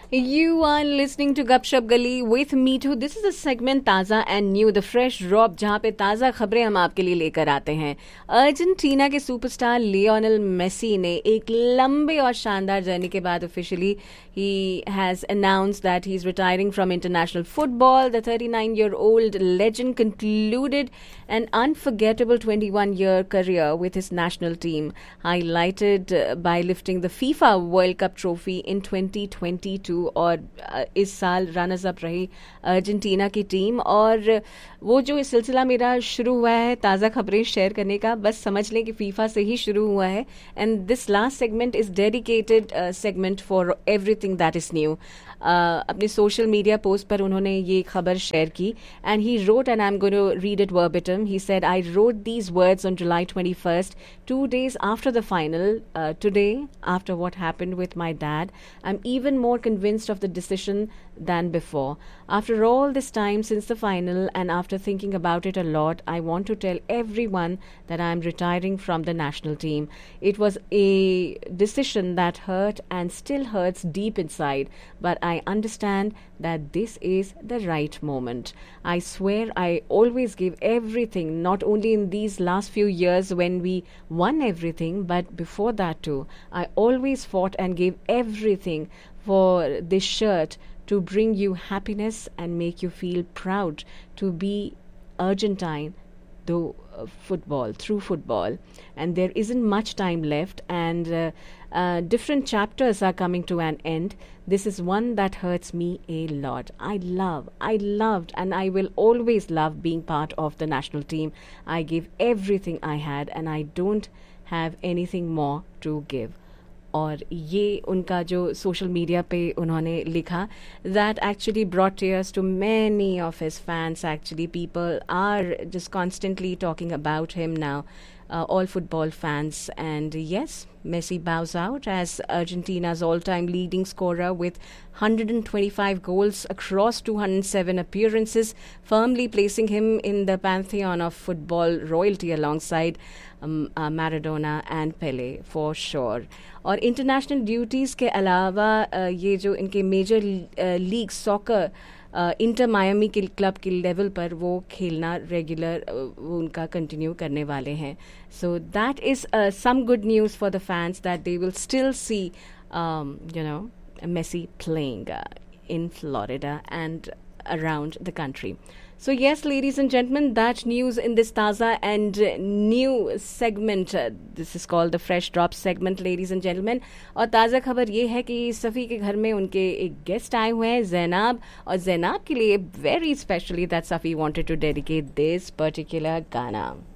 You are listening to Gupshup Gali with Meetu. This is a segment ताज़ा and new, the fresh drop, जहाँ पे ताज़ा खबरें हम आपके लिए लेकर आते हैं. अर्जेंटीना के सुपरस्टार लियोनेल मेसी ने एक लंबे और शानदार जर्नी के बाद officially he has announced that he is retiring from international football. The 39-year-old legend concluded an unforgettable 21-year career with his national team, highlighted by lifting the FIFA World Cup trophy in 2022. और इस साल runners up रही Argentina की team. और वो जो इस सिलसिला मेरा शुरू हुआ है ताज़ा खबरें शेयर करने का, बस समझ लें कि फीफा से ही शुरू हुआ है. And this last segment is dedicated segment for everything that is new. अपने सोशल मीडिया पोस्ट पर उन्होंने ये खबर शेयर की. And he wrote, and I am going to read it वर्बिटम. He said, I wrote these words on July 21st, 2 days after the final. Today, after what happened with my dad, I'm even more convinced of the decision than before. After all this time since the final, and after thinking about it a lot, I want to tell everyone that I'm retiring from the national team. It was a decision that hurt and still hurts deep inside, but I understand that this is the right moment. I swear I always gave everything, not only in these last few years when we won everything, but before that too. I always fought and gave everything for this shirt to bring you happiness and make you feel proud to be Argentine through football. And there isn't much time left, and different chapters are coming to an end. This is one that hurts me a lot. I loved, and I will always love being part of the national team. I gave everything I had, and I don't have anything more to give. और ये उनका जो social media पे उन्होंने लिखा, that actually brought tears to many of his fans. Actually, people are just constantly talking about him now, all football fans. And yes, Messi bows out as Argentina's all-time leading scorer with 125 goals across 207 appearances, firmly placing him in the pantheon of football royalty alongside Maradona and Pele for sure. और international duties के अलावा ये जो इनके major league soccer inter Miami के club के level पर वो खेलना रेगुलर वो उनका कंटिन्यू करने वाले हैं. So that is some good news for the fans that they will still see Messi playing in Florida and around the country. So yes, ladies and gentlemen, that news in this Taza and new segment. This is called the Fresh Drop segment, ladies and gentlemen. और ताज़ा खबर ये है कि सफ़ी के घर में उनके एक गेस्ट आए हुए हैं, ज़ैनाब. और ज़ैनाब के लिए very specially that Safi wanted to dedicate this particular गाना.